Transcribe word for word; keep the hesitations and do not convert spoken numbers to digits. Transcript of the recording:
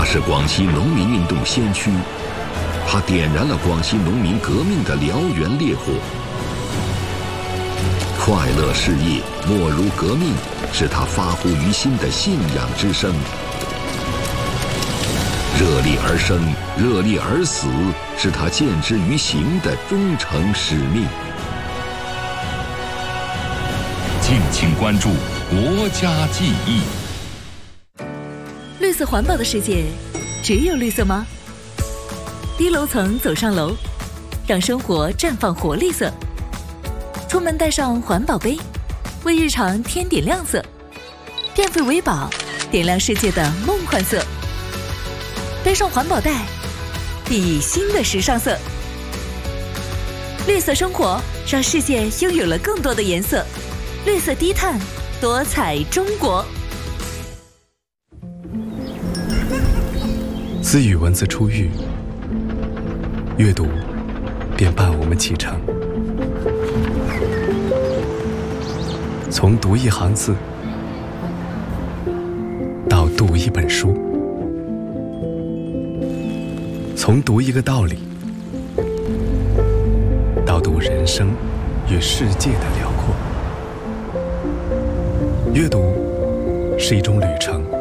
是广西农民运动先驱，他点燃了广西农民革命的燎原烈火。快乐事业莫如革命，是他发乎于心的信仰之声。热力而生，热力而死，是他见之于行的忠诚使命。 敬请关注国家记忆。 绿色环保的世界，只有绿色吗？低楼层走上楼，让生活绽放活力色。出门带上环保杯，为日常添点亮色。电费为宝，点亮世界的梦幻色。背上环保袋，熠熠新的时尚色。绿色生活，让世界拥有了更多的颜色。绿色低碳，多彩中国。 自与文字初遇，阅读便伴我们启程。从读一行字，到读一本书，从读一个道理，到读人生与世界的辽阔。阅读是一种旅程，